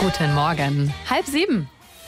Guten Morgen. 6:30.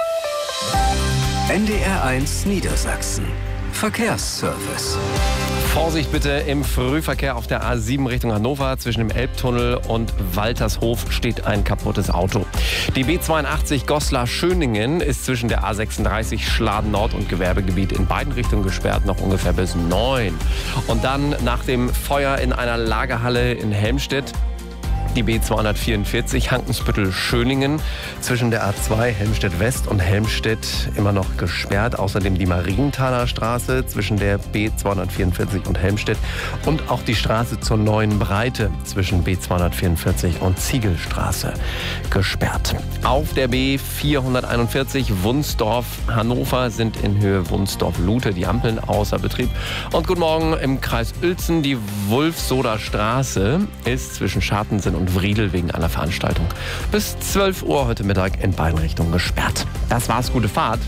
NDR1 Niedersachsen. Verkehrsservice. Vorsicht bitte im Frühverkehr auf der A7 Richtung Hannover. Zwischen dem Elbtunnel und Waltershof steht ein kaputtes Auto. Die B82 Goslar-Schöningen ist zwischen der A36 Schladen-Nord und Gewerbegebiet in beiden Richtungen gesperrt, noch ungefähr bis 9. Und dann nach dem Feuer in einer Lagerhalle in Helmstedt die B244 Hankensbüttel-Schöningen zwischen der A2 Helmstedt-West und Helmstedt immer noch gesperrt. Außerdem die Marienthaler Straße zwischen der B244 und Helmstedt und auch die Straße zur Neuen Breite zwischen B244 und Ziegelstraße gesperrt. Auf der B441 Wunsdorf-Hannover sind in Höhe Wunsdorf-Lute die Ampeln außer Betrieb. Und guten Morgen im Kreis Uelzen. Die Wulfsoder Straße ist zwischen Schartensen und Wriedel wegen einer Veranstaltung bis 12 Uhr heute Mittag in beiden Richtungen gesperrt. Das war's, gute Fahrt.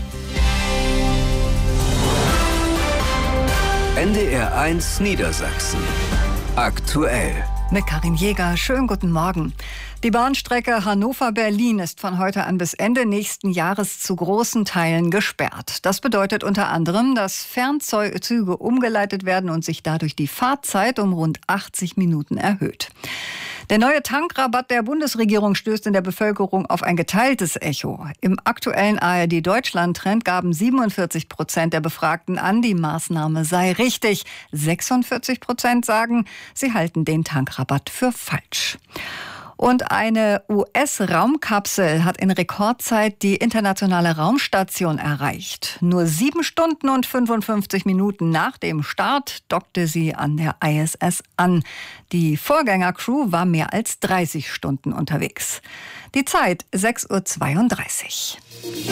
NDR1 Niedersachsen. Aktuell. Mit Karin Jäger, schönen guten Morgen. Die Bahnstrecke Hannover-Berlin ist von heute an bis Ende nächsten Jahres zu großen Teilen gesperrt. Das bedeutet unter anderem, dass Fernzüge umgeleitet werden und sich dadurch die Fahrzeit um rund 80 Minuten erhöht. Der neue Tankrabatt der Bundesregierung stößt in der Bevölkerung auf ein geteiltes Echo. Im aktuellen ARD-Deutschland-Trend gaben 47% der Befragten an, die Maßnahme sei richtig. 46% sagen, sie halten den Tankrabatt für falsch. Und eine US-Raumkapsel hat in Rekordzeit die internationale Raumstation erreicht. Nur 7 Stunden und 55 Minuten nach dem Start dockte sie an der ISS an. Die Vorgängercrew war mehr als 30 Stunden unterwegs. Die Zeit 6:32 Uhr.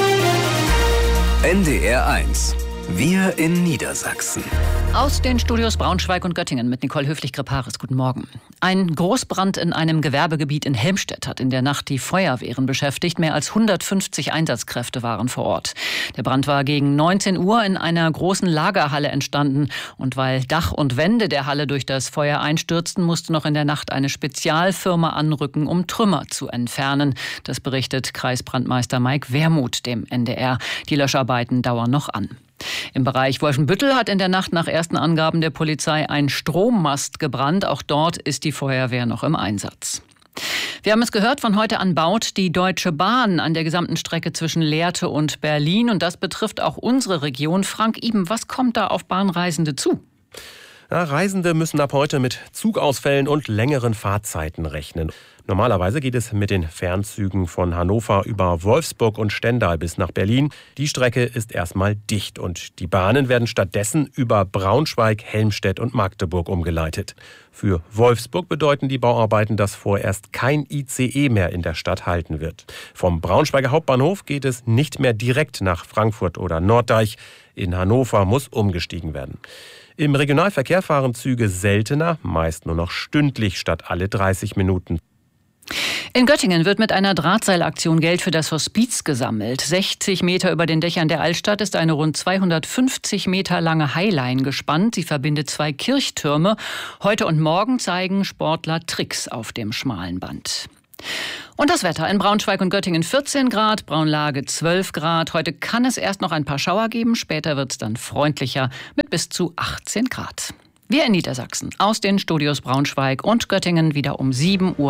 NDR1. Wir in Niedersachsen. Aus den Studios Braunschweig und Göttingen mit Nicole Höflich-Kreparis. Guten Morgen. Ein Großbrand in einem Gewerbegebiet in Helmstedt hat in der Nacht die Feuerwehren beschäftigt. Mehr als 150 Einsatzkräfte waren vor Ort. Der Brand war gegen 19 Uhr in einer großen Lagerhalle entstanden. Und weil Dach und Wände der Halle durch das Feuer einstürzten, musste noch in der Nacht eine Spezialfirma anrücken, um Trümmer zu entfernen. Das berichtet Kreisbrandmeister Mike Wermuth dem NDR. Die Löscharbeiten dauern noch an. Im Bereich Wolfenbüttel hat in der Nacht nach ersten Angaben der Polizei ein Strommast gebrannt. Auch dort ist die Feuerwehr noch im Einsatz. Wir haben es gehört, von heute an baut die Deutsche Bahn an der gesamten Strecke zwischen Lehrte und Berlin. Und das betrifft auch unsere Region. Frank Iben, was kommt da auf Bahnreisende zu? Ja, Reisende müssen ab heute mit Zugausfällen und längeren Fahrzeiten rechnen. Normalerweise geht es mit den Fernzügen von Hannover über Wolfsburg und Stendal bis nach Berlin. Die Strecke ist erstmal dicht und die Bahnen werden stattdessen über Braunschweig, Helmstedt und Magdeburg umgeleitet. Für Wolfsburg bedeuten die Bauarbeiten, dass vorerst kein ICE mehr in der Stadt halten wird. Vom Braunschweiger Hauptbahnhof geht es nicht mehr direkt nach Frankfurt oder Norddeich. In Hannover muss umgestiegen werden. Im Regionalverkehr fahren Züge seltener, meist nur noch stündlich statt alle 30 Minuten. In Göttingen wird mit einer Drahtseilaktion Geld für das Hospiz gesammelt. 60 Meter über den Dächern der Altstadt ist eine rund 250 Meter lange Highline gespannt. Sie verbindet 2 Kirchtürme. Heute und morgen zeigen Sportler Tricks auf dem schmalen Band. Und das Wetter in Braunschweig und Göttingen 14 Grad, Braunlage 12 Grad. Heute kann es erst noch ein paar Schauer geben, später wird es dann freundlicher mit bis zu 18 Grad. Wir in Niedersachsen aus den Studios Braunschweig und Göttingen wieder um 7:30 Uhr.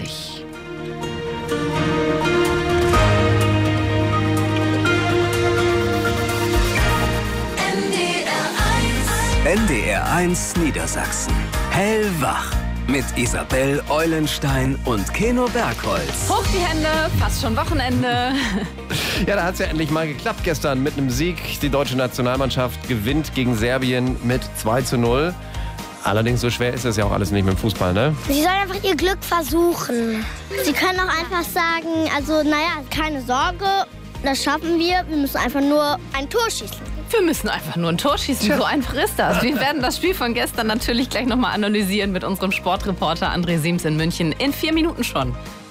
NDR1 Niedersachsen. Hellwach. Mit Isabel Eulenstein und Keno Bergholz. Hoch die Hände, fast schon Wochenende. Ja, da hat es ja endlich mal geklappt gestern mit einem Sieg. Die deutsche Nationalmannschaft gewinnt gegen Serbien mit 2:0. Allerdings so schwer ist es ja auch alles nicht mit dem Fußball, ne? Sie sollen einfach ihr Glück versuchen. Sie können auch einfach sagen, also keine Sorge, das schaffen wir. Wir müssen einfach nur ein Tor schießen. Wir müssen einfach nur ein Tor schießen, so einfach ist das. Wir werden das Spiel von gestern natürlich gleich nochmal analysieren mit unserem Sportreporter André Siems in München in 4 Minuten schon.